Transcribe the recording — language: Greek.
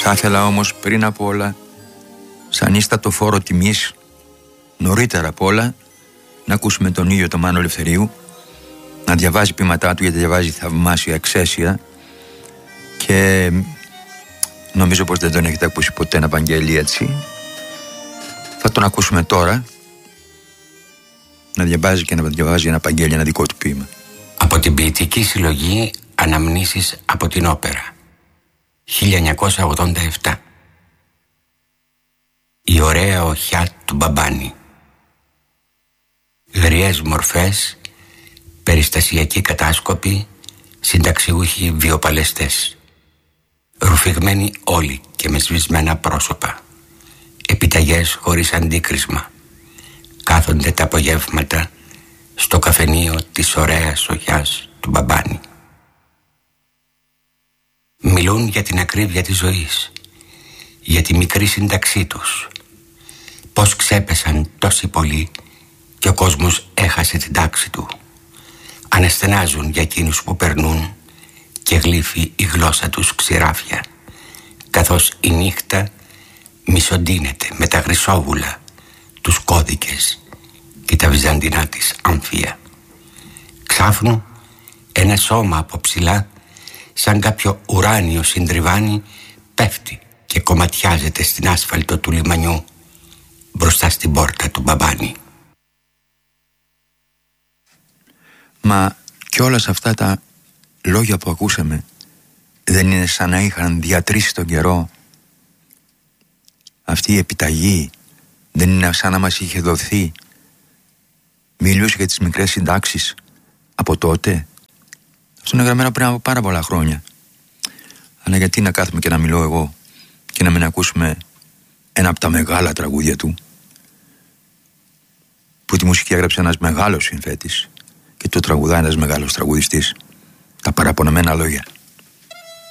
Θα ήθελα όμως πριν από όλα, σαν ίστατο φόρο τιμής, νωρίτερα απ' όλα, να ακούσουμε τον ίδιο τον Μάνο Ελευθερίου να διαβάζει ποίηματά του, γιατί διαβάζει θαυμάσια εξαίσια και νομίζω πως δεν τον έχετε ακούσει ποτέ να Βαγγέλη έτσι. Θα τον ακούσουμε τώρα να διαβάζει και να διαβάζει ένα Βαγγέλη, ένα δικό του ποίημα. Από την ποιητική συλλογή Αναμνήσεις από την Όπερα, 1987. Η ωραία οχιά του Μπαμπάνη. Γριές μορφές, περιστασιακοί κατάσκοποι, συνταξιούχοι βιοπαλαιστές. Ρουφηγμένοι όλοι και με σβησμένα πρόσωπα. Επιταγές χωρίς αντίκρισμα. Κάθονται τα απογεύματα στο καφενείο της ωραίας οχιάς του Μπαμπάνη. Μιλούν για την ακρίβεια της ζωής, για τη μικρή σύνταξή τους. Πώς ξέπεσαν τόσοι πολλοί και ο κόσμος έχασε την τάξη του. Αναστενάζουν για εκείνους που περνούν και γλύφει η γλώσσα τους ξηράφια, καθώς η νύχτα μισοντίνεται με τα χρυσόβουλα, τους κώδικες και τα βυζαντινά της άμφια. Ξάφνου ένα σώμα από ψηλά, σαν κάποιο ουράνιο συντριβάνι, πέφτει και κομματιάζεται στην άσφαλτο του λιμανιού μπροστά στην πόρτα του Μπαμπάνη. Μα κι όλα αυτά τα λόγια που ακούσαμε δεν είναι σαν να είχαν διατρήσει τον καιρό? Αυτή η επιταγή δεν είναι σαν να μας είχε δοθεί? Μιλούσε για τις μικρές συντάξεις από τότε. Αυτό είναι γραμμένο πριν από πάρα πολλά χρόνια. Αλλά γιατί να κάθομαι και να μιλώ εγώ και να μην ακούσουμε ένα από τα μεγάλα τραγούδια του, που τη μουσική έγραψε ένας μεγάλος συνθέτης και το τραγουδά ένας μεγάλος τραγουδιστής, τα παραπονεμένα λόγια.